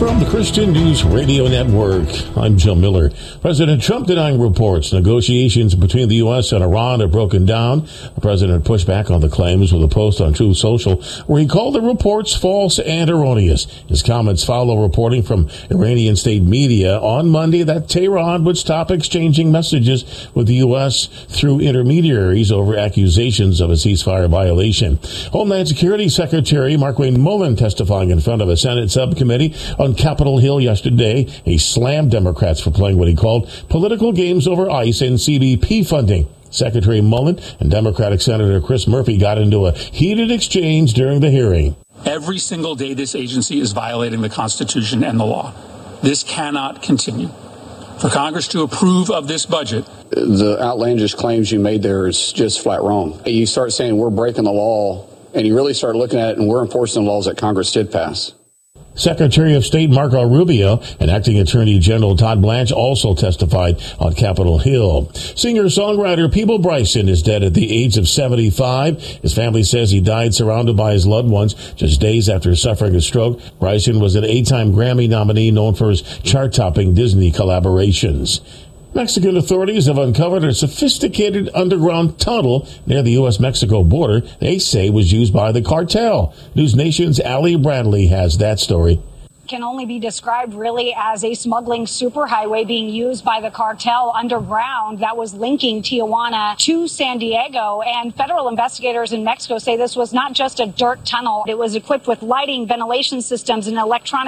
From the Christian News Radio Network, I'm Joe Miller. President Trump denying reports negotiations between the U.S. and Iran have broken down. The president pushed back on the claims with a post on Truth Social where he called the reports false and erroneous. His comments follow reporting from Iranian state media on Monday that Tehran would stop exchanging messages with the U.S. through intermediaries over accusations of a ceasefire violation. Homeland Security Secretary Markwayne Mullin testifying in front of a Senate subcommittee on Capitol Hill yesterday. He slammed Democrats for playing what he called political games over ICE and CBP funding. Secretary Mullin and Democratic Senator Chris Murphy got into a heated exchange during the hearing. Every single day this agency is violating the Constitution and the law. This cannot continue. For Congress to approve of this budget, the outlandish claims you made there is just flat wrong. You start saying we're breaking the law, and you really start looking at it and we're enforcing the laws that Congress did pass. Secretary of State Marco Rubio and Acting Attorney General Todd Blanche also testified on Capitol Hill. Singer-songwriter Peeble Bryson is dead at the age of 75. His family says he died surrounded by his loved ones just days after suffering a stroke. Bryson was an 8-time Grammy nominee known for his chart-topping Disney collaborations. Mexican authorities have uncovered a sophisticated underground tunnel near the U.S.-Mexico border they say was used by the cartel. News Nation's Allie Bradley has that story. Can only be described really as a smuggling superhighway being used by the cartel underground that was linking Tijuana to San Diego. And federal investigators in Mexico say this was not just a dirt tunnel. It was equipped with lighting, ventilation systems, and electronic